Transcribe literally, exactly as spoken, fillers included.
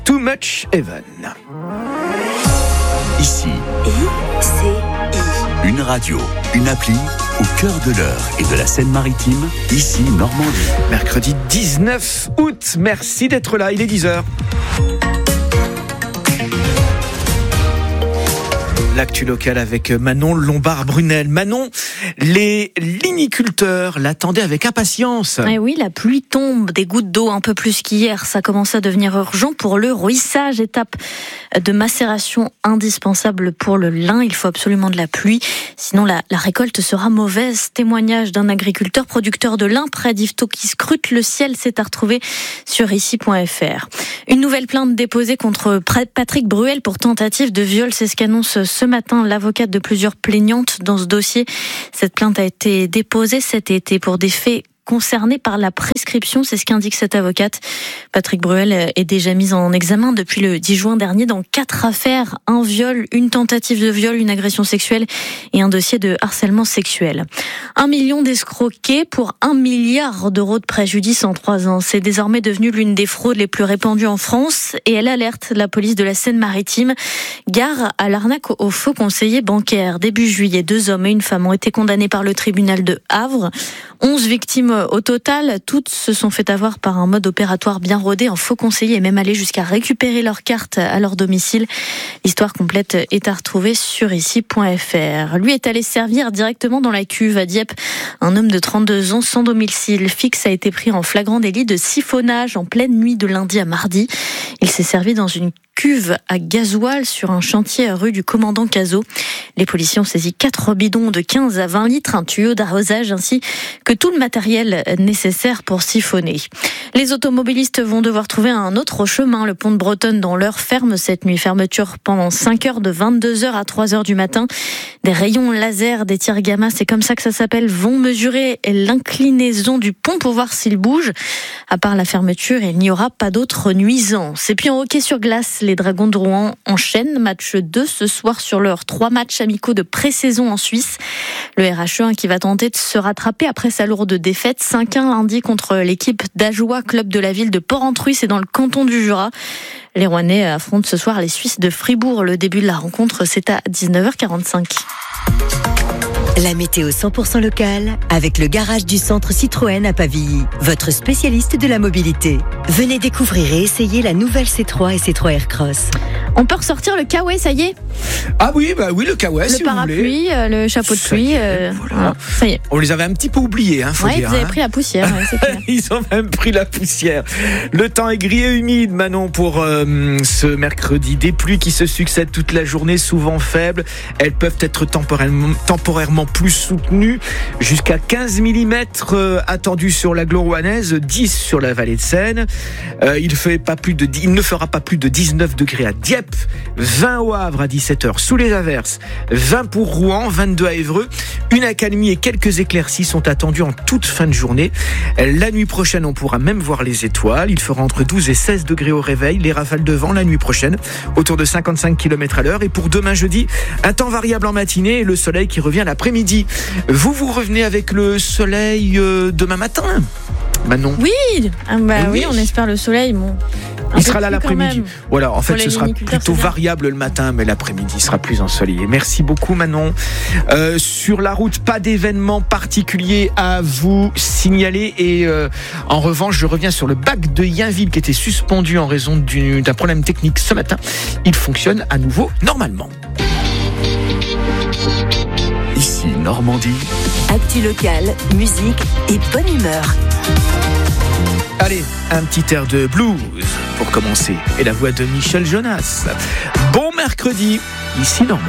Too Much Heaven. Ici, I C I. une radio, une appli au cœur de l'Eure et de la Seine-Maritime, ici Normandie. Mercredi dix-neuf août, merci d'être là, il est dix heures. L'actu locale avec Manon Lombard-Brunel. Manon, les liniculteurs l'attendaient avec impatience. Eh oui, la pluie tombe, des gouttes d'eau un peu plus qu'hier. Ça commence à devenir urgent pour le ruissage, étape de macération indispensable pour le lin. Il faut absolument de la pluie, sinon la, la récolte sera mauvaise. Témoignage d'un agriculteur producteur de lin près d'Yvetot qui scrute le ciel, c'est à retrouver sur ici point f r. Une nouvelle plainte déposée contre Patrick Bruel pour tentative de viol, c'est ce qu'annonce ce matin l'avocate de plusieurs plaignantes dans ce dossier. Cette plainte a été déposée cet été pour des faits concernés par la prescription, c'est ce qu'indique cette avocate. Patrick Bruel est déjà mis en examen depuis le dix juin dernier dans quatre affaires, un viol, une tentative de viol, une agression sexuelle et un dossier de harcèlement sexuel. Un million d'escroqués pour un milliard d'euros de préjudice en trois ans. C'est désormais devenu l'une des fraudes les plus répandues en France et elle alerte la police de la Seine-Maritime. Gare à l'arnaque aux faux conseillers bancaires. Début juillet, deux hommes et une femme ont été condamnés par le tribunal de Havre. onze victimes au total, toutes se sont fait avoir par un mode opératoire bien rodé, en faux conseiller et même allé jusqu'à récupérer leurs cartes à leur domicile. L'histoire complète est à retrouver sur ici point f r. Lui est allé servir directement dans la cuve à Dieppe. Un homme de trente-deux ans sans domicile fixe a été pris en flagrant délit de siphonnage en pleine nuit de lundi à mardi. Il s'est servi dans une cuve à gasoil sur un chantier rue du Commandant Cazot. Les policiers ont saisi quatre bidons de quinze à vingt litres, un tuyau d'arrosage ainsi que tout le matériel nécessaire pour siphonner. Les automobilistes vont devoir trouver un autre chemin. Le pont de Bretonne dans l'heure ferme cette nuit. Fermeture pendant cinq heures de vingt-deux heures à trois heures du matin. Des rayons laser, des tirs gamma, c'est comme ça que ça s'appelle, vont mesurer l'inclinaison du pont pour voir s'il bouge. À part la fermeture, il n'y aura pas d'autres nuisances. Et puis en hockey sur glace, les Dragons de Rouen enchaînent. Match deux ce soir sur l'heure. Trois matchs amicaux de pré-saison en Suisse. Le R H E un qui va tenter de se rattraper après sa lourde défaite. cinq un lundi contre l'équipe d'Ajoie, club de la ville de Port-Entruy, c'est dans le canton du Jura. Les Rouennais affrontent ce soir les Suisses de Fribourg. Le début de la rencontre, c'est à dix-neuf heures quarante-cinq. La météo cent pour cent locale avec le garage du centre Citroën à Pavilly, votre spécialiste de la mobilité. Venez découvrir et essayer la nouvelle C trois et C trois Aircross. On peut ressortir le Kawaii, ça y est. Ah oui, bah oui, le Kawaii, si Le parapluie, vous voulez. le chapeau de Ça y pluie. est, Euh, voilà. Ça y est. On les avait un petit peu oubliés, hein, faut Ouais, dire. vous avez hein. pris la poussière. Ouais, c'est clair. Ils ont même pris la poussière. Le temps est gris et humide, Manon, pour euh, ce mercredi. Des pluies qui se succèdent toute la journée, souvent faibles. Elles peuvent être temporairement, temporairement plus soutenues. Jusqu'à quinze millimètres euh, attendus sur l'agglo rouennaise, dix sur la vallée de Seine. Euh, il, fait pas plus de dix, il ne fera pas plus de dix-neuf degrés à Dieppe, vingt au Havre à dix-sept heures sous les averses, vingt pour Rouen, vingt-deux à Évreux. Une accalmie et quelques éclaircies sont attendues en toute fin de journée. La nuit prochaine, on pourra même voir les étoiles. Il fera entre douze et seize degrés au réveil. Les rafales de vent la nuit prochaine, autour de cinquante-cinq kilomètres à l'heure. Et pour demain jeudi, un temps variable en matinée et le soleil qui revient l'après-midi. Vous, vous revenez avec le soleil euh, demain matin, Manon? Oui, ah bah Eh oui, oui. on espère le soleil. Bon, un Il peu sera là plus quand l'après-midi. même. Voilà, en fait, les ce sera liniculteurs, plutôt c'est bien. variable le matin, mais l'après-midi sera plus ensoleillé. Merci beaucoup, Manon. Euh, sur la route, pas d'événement particulier à vous signaler. Et euh, en revanche, je reviens sur le bac de Yainville qui était suspendu en raison du, d'un problème technique ce matin. Il fonctionne à nouveau normalement. Ici Normandie, Actu locale, musique et bonne humeur. Allez, un petit air de blues pour commencer. Et la voix de Michel Jonas. Bon mercredi, ici Normandie.